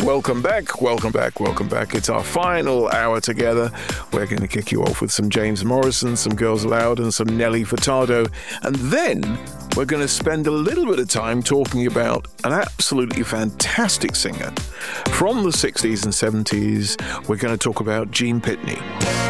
Welcome back, welcome back, welcome back. It's our final hour together. We're going to kick you off with some James Morrison, some Girls Aloud, and some Nelly Furtado. And then we're going to spend a little bit of time talking about an absolutely fantastic singer from the 60s and 70s. We're going to talk about Gene Pitney.